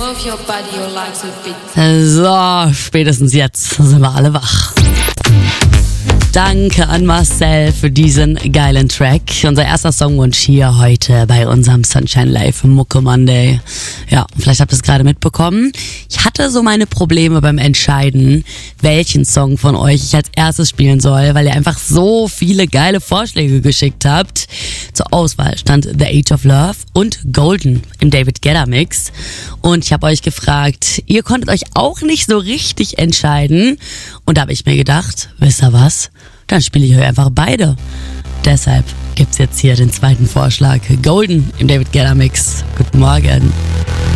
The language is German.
So, spätestens jetzt sind wir alle wach. Danke an Marcel für diesen geilen Track. Unser erster Songwunsch hier heute bei unserem Sunshine Live Mucke Monday. Ja, vielleicht habt ihr es gerade mitbekommen. Ich hatte so meine Probleme beim Entscheiden, welchen Song von euch ich als erstes spielen soll, weil ihr einfach so viele geile Vorschläge geschickt habt. Zur Auswahl stand The Age of Love und Golden im David Guetta Mix. Und ich habe euch gefragt, ihr konntet euch auch nicht so richtig entscheiden. Und da habe ich mir gedacht, wisst ihr was? Dann spiele ich euch einfach beide. Deshalb gibt's jetzt hier den zweiten Vorschlag. Golden im David Guetta Mix. Guten Morgen.